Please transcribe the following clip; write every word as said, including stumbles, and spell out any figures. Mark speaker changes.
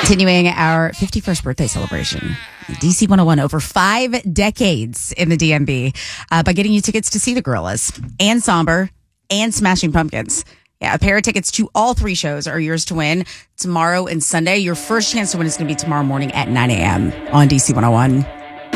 Speaker 1: Continuing our fifty-first birthday celebration. D C one oh one, over five decades in the D M V uh, by getting you tickets to see the Gorillaz and Somber and Smashing Pumpkins. Yeah, a pair of tickets to all three shows are yours to win tomorrow and Sunday. Your first chance to win is going to be tomorrow morning at nine a.m. on D C one oh one.